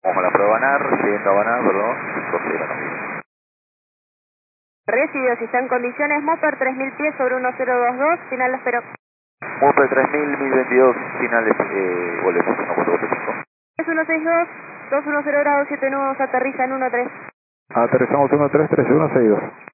Vamos a la prueba Banar, recibiendo a Banar, perdón, 50 Recibido, si está en condiciones, motor 3000 pies sobre 1022, final lo espero. Motor 3000, 1022, finales, volvemos, 1445. 3162, 210 grados 7 nudos, aterriza en 13. Aterrizamos 13, 3162.